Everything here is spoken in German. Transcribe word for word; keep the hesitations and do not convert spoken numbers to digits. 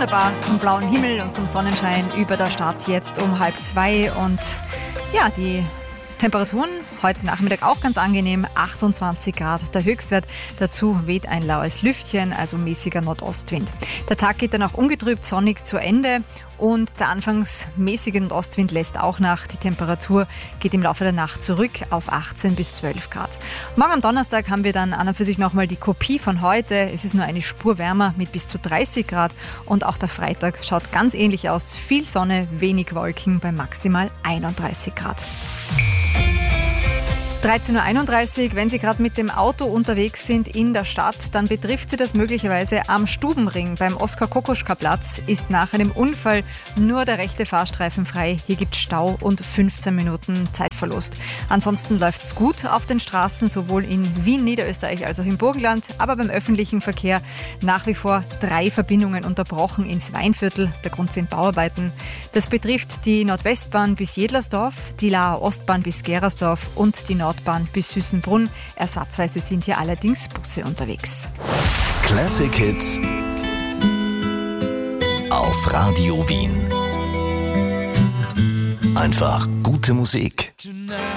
wunderbar zum blauen Himmel und zum Sonnenschein über der Stadt jetzt um halb zwei. Und ja, die Temperaturen heute Nachmittag auch ganz angenehm, achtundzwanzig Grad der Höchstwert. Dazu weht ein laues Lüftchen, also mäßiger Nordostwind. Der Tag geht dann auch ungetrübt sonnig zu Ende und der anfangs mäßige Nordostwind lässt auch nach. Die Temperatur geht im Laufe der Nacht zurück auf achtzehn bis zwölf Grad. Morgen am Donnerstag haben wir dann an und für sich nochmal die Kopie von heute. Es ist nur eine Spur wärmer mit bis zu dreißig Grad und auch der Freitag schaut ganz ähnlich aus. Viel Sonne, wenig Wolken bei maximal einunddreißig Grad. dreizehn Uhr einunddreißig, wenn Sie gerade mit dem Auto unterwegs sind in der Stadt, dann betrifft Sie das möglicherweise am Stubenring. Beim Oskar-Kokoschka-Platz ist nach einem Unfall nur der rechte Fahrstreifen frei. Hier gibt es Stau und fünfzehn Minuten Zeitverlust. Ansonsten läuft es gut auf den Straßen, sowohl in Wien, Niederösterreich als auch im Burgenland. Aber beim öffentlichen Verkehr nach wie vor drei Verbindungen unterbrochen ins Weinviertel. Der Grund sind Bauarbeiten. Das betrifft die Nordwestbahn bis Jedlersdorf, die Laaer Ostbahn bis Gerersdorf und die Nordbahn bis Süßenbrunn. Ersatzweise sind hier allerdings Busse unterwegs. Classic Hits auf Radio Wien. Einfach gute Musik.